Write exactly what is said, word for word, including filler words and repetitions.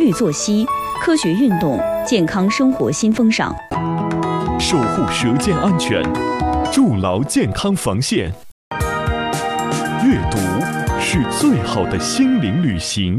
律作息、科学运动、健康生活新风尚， 守护舌尖安全，筑牢健康防线。阅读是最好的心灵旅行。